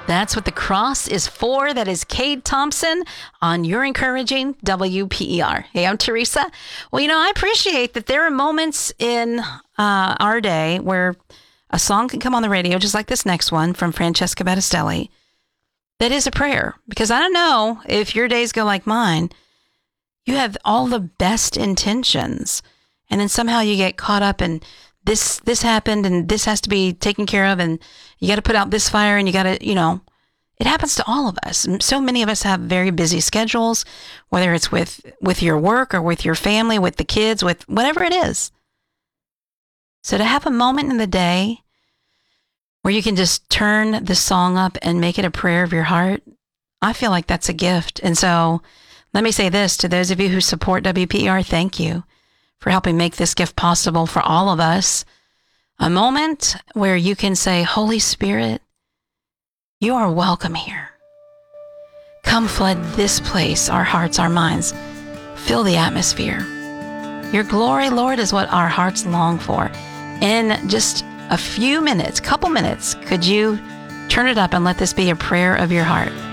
That's what the cross is for. That is Cade Thompson on Your Encouraging WPER. Hey, I'm Teresa. Well, I appreciate that there are moments in our day where a song can come on the radio, just like this next one from Francesca Battistelli, that is a prayer. Because I don't know if your days go like mine. You have all the best intentions, and then somehow you get caught up in this happened and this has to be taken care of, and you got to put out this fire, and you got to, it happens to all of us. So many of us have very busy schedules, whether it's with your work or with your family, with the kids, with whatever it is. So to have a moment in the day where you can just turn the song up and make it a prayer of your heart, I feel like that's a gift. And so let me say this to those of you who support WPER, thank you for helping make this gift possible for all of us. A moment where you can say, Holy Spirit, you are welcome here. Come flood this place, our hearts, our minds. Fill the atmosphere. Your glory, Lord, is what our hearts long for. In just a few minutes, couple minutes, could you turn it up and let this be a prayer of your heart?